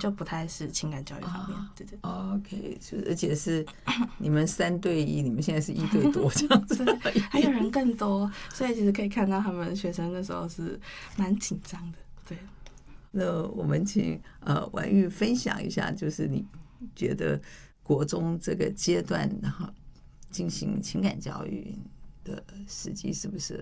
就不太是情感教育方面。对对。 OK， 而且是你们3对1，你们现在是1对多这样子， 还有人更多，所以其实可以看到他们学生那时候是蛮紧张的。对。 那我们请婉玉分享一下，就是你觉得国中这个阶段，然后进行情感教育的时机是不是